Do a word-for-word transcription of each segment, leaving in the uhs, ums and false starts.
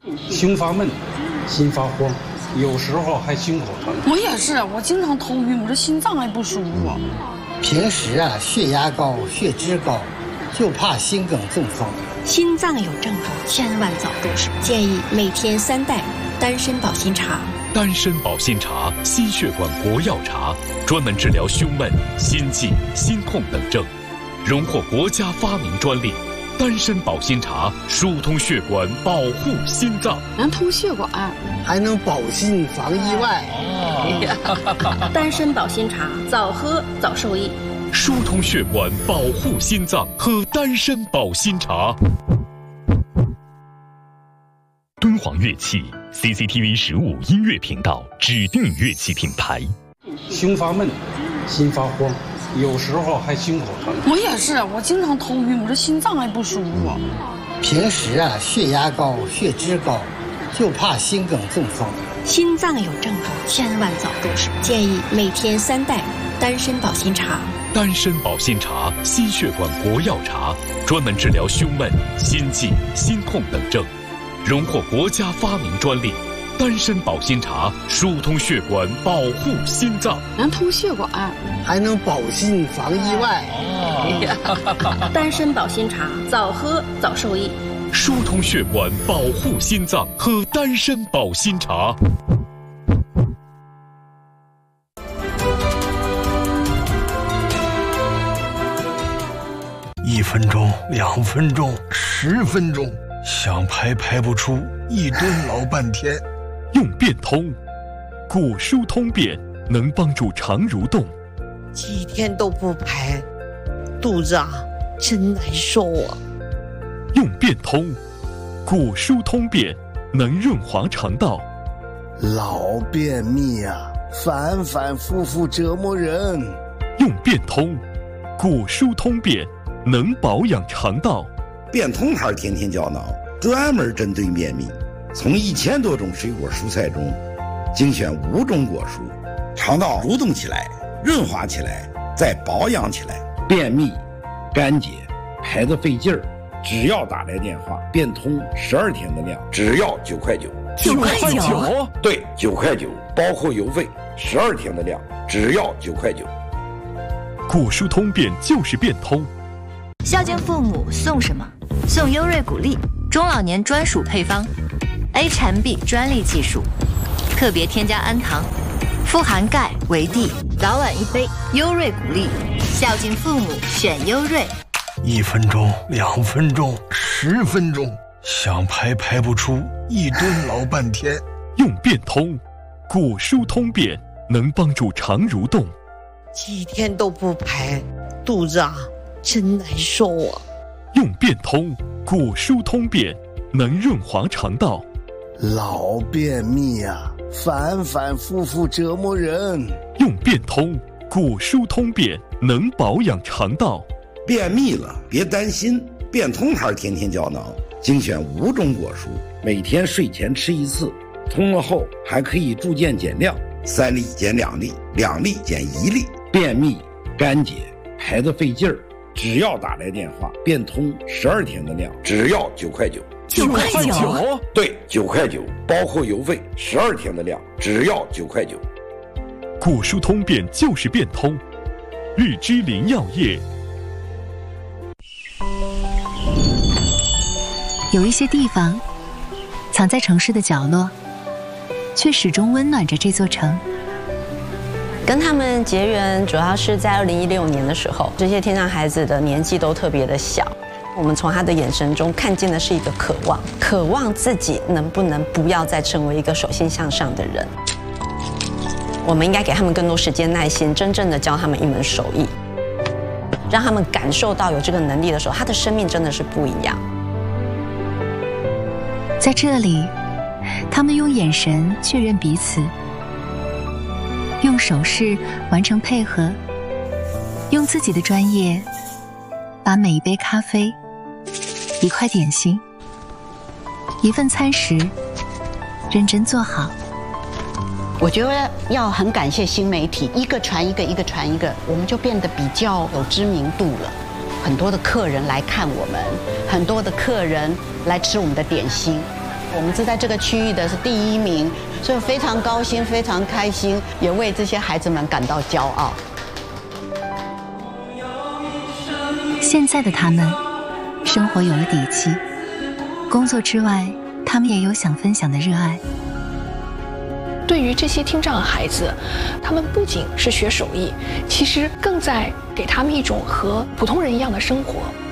心发闷，心发慌，有时候还心口疼。 我也是，我经常头晕，我这心脏还不舒服。 平时啊，血压高、血脂高，就怕心梗中风。 心脏有症状，千万早重视。建议每天三袋丹参保心茶。 丹参保心茶，心血管国药茶，专门治疗胸闷、心悸、心痛等症，荣获国家发明专利。丹参保心茶疏通血管，保护心脏， 能通血管， 还能保心防意外。 哦、丹参保心茶，早喝早受益。 疏通血管，保护心脏，喝丹参保心茶。敦煌乐器 C C T V 十五音乐频道指定乐器品牌。 心发闷，心发慌，有时候还心口疼。 我也是，我经常头晕，我这心脏还不舒服。 平时啊，血压高、血脂高，就怕心梗中风。 心脏有症状，千万早重视。建议每天三袋丹参保心茶。 丹参保心茶，心血管国药茶，专门治疗胸闷、心悸、心痛等症，荣获国家发明专利。丹参保心茶疏通血管，保护心脏， 能通血管， 还能保心防意外。 哦、丹参保心茶，早喝早受益。 疏通血管，保护心脏，喝丹参保心茶。 一分钟，两分钟，十分钟，想排排不出，一蹲老半天。 用便通，果舒通便，能帮助肠蠕动。 几天都不排，肚子啊真难受啊。 用便通，果舒通便，能润滑肠道。 老便秘啊，反反复复折磨人。 用便通，果舒通便，能保养肠道。 便通牌天天胶囊专门针对便秘，从一千多种水果蔬菜中精选五种果蔬，肠道蠕动起来，润滑起来，再保养起来。便秘、干结、排得费劲儿，只要打来电话，便通十二天的量，只要九块九。 九块九？ 对，九块九，包括邮费，十二天的量，只要九块九。 果舒通便就是便通。 孝敬父母送什么？送优瑞谷粒，中老年专属配方 ，A 产 B 专利技术，特别添加氨糖，富含钙、维 D， 早晚一杯，优瑞谷粒，孝敬父母选优瑞。 一分钟，两分钟，十分钟，想排排不出，一蹲老半天。 用便通，果舒通便，能帮助肠蠕动。 几天都不排，肚子啊真难受啊。 用便通，果舒通便，能润滑肠道。 老便秘啊，反反复复折磨人。 用便通，果舒通便，能保养肠道。 便秘了别担心，便通牌天天胶囊精选五种果蔬，每天睡前吃一次，通了后还可以逐渐减量，三粒减两粒，两粒减一粒。便秘、干结、排得费劲儿，只要打来电话，便通十二天的量，只要九块九。 九块九？ 对，九块九，包括邮费，十二天的量，只要九块九。 果舒通便就是便通，日之林药业。 有一些地方藏在城市的角落，却始终温暖着这座城。 跟他们结缘主要是在二零一六年的时候，这些天上孩子的年纪都特别的小，我们从他的眼神中看见的是一个渴望，渴望自己能不能不要再成为一个手心向上的人。我们应该给他们更多时间耐心，真正的教他们一门手艺，让他们感受到有这个能力的时候，他的生命真的是不一样。 在这里，他们用眼神确认彼此，用手势完成配合，用自己的专业把每一杯咖啡、一块点心、一份餐食认真做好。 我觉得要很感谢新媒体，一个传一个，一个传一个，我们就变得比较有知名度了。很多的客人来看我们，很多的客人来吃我们的点心， 我们是在这个区域的是第一名，所以非常高兴，非常开心，也为这些孩子们感到骄傲。 现在的他们，生活有了底气，工作之外，他们也有想分享的热爱。 对于这些听障孩子，他们不仅是学手艺，其实更在给他们一种和普通人一样的生活。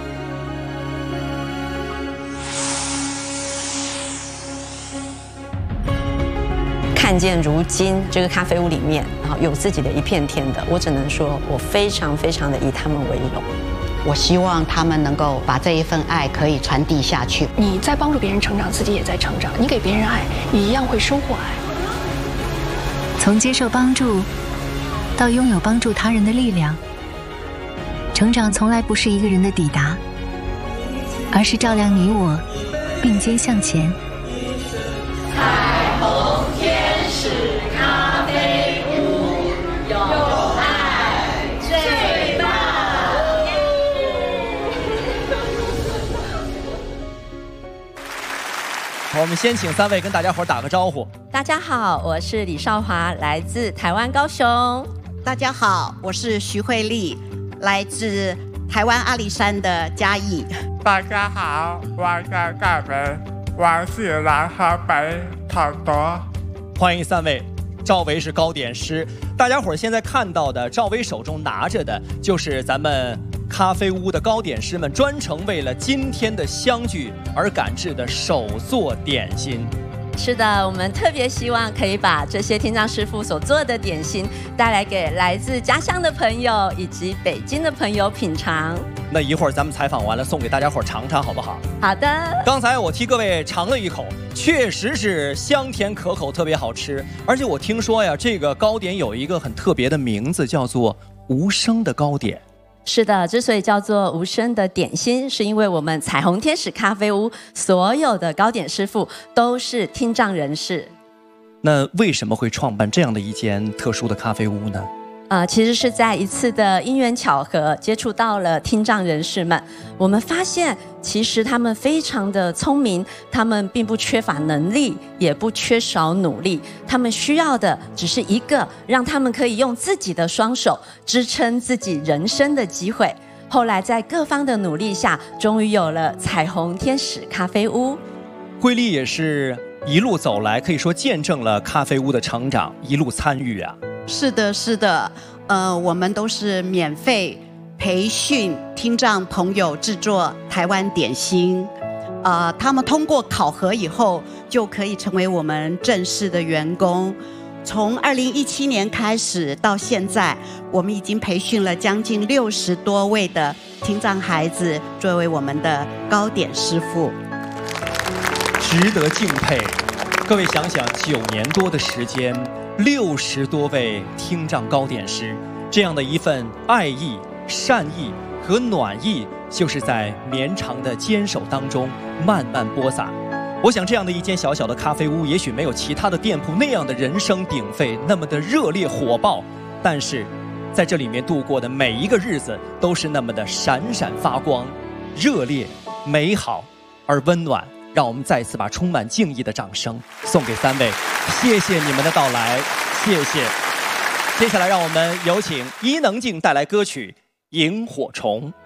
看见如今这个咖啡屋里面，然后有自己的一片天的，我只能说，我非常非常的以他们为荣。 我希望他们能够把这一份爱可以传递下去。 你在帮助别人成长，自己也在成长。你给别人爱，你一样会收获爱。 从接受帮助到拥有帮助他人的力量，成长从来不是一个人的抵达，而是照亮你我并肩向前。 彩虹天使咖啡屋，有爱最大。 好，我们先请三位跟大家伙打个招呼。 大家好，我是李少华，来自台湾高雄。 大家好，我是徐慧丽，来自台湾阿里山的嘉义。 大家好，我是盖维，我是来河北讨夺。 欢迎三位。赵薇是糕点师，大家伙儿现在看到的，赵薇手中拿着的就是咱们咖啡屋的糕点师们专程为了今天的相聚而赶制的手做点心。 是的，我们特别希望可以把这些听障师傅所做的点心带来给来自家乡的朋友以及北京的朋友品尝。 那一会儿咱们采访完了，送给大家伙儿尝尝好不好？ 好的。 刚才我替各位尝了一口，确实是香甜可口，特别好吃。而且我听说呀，这个糕点有一个很特别的名字，叫做无声的糕点。 是的，之所以叫做无声的点心，是因为我们彩虹天使咖啡屋所有的糕点师傅都是听障人士。 那为什么会创办这样的一间特殊的咖啡屋呢？ 呃，其实是在一次的因缘巧合接触到了听障人士们，我们发现其实他们非常的聪明，他们并不缺乏能力，也不缺少努力，他们需要的只是一个让他们可以用自己的双手支撑自己人生的机会。后来在各方的努力下，终于有了彩虹天使咖啡屋。 慧丽也是一路走来，可以说见证了咖啡屋的成长，一路参与啊。 是的，是的，呃，我们都是免费培训听障朋友制作台湾点心，呃，他们通过考核以后就可以成为我们正式的员工。从二零一七年开始到现在，我们已经培训了将近六十多位的听障孩子作为我们的糕点师傅， 值得敬佩。各位想想，九年多的时间，六十多位听障糕点师，这样的一份爱意、善意和暖意，就是在绵长的坚守当中慢慢播撒。我想，这样的一间小小的咖啡屋，也许没有其他的店铺那样的人声鼎沸，那么的热烈火爆，但是在这里面度过的每一个日子，都是那么的闪闪发光、热烈、美好而温暖。让我们再次把充满敬意的掌声送给三位，谢谢你们的到来，谢谢。接下来让我们有请伊能静带来歌曲《萤火虫》。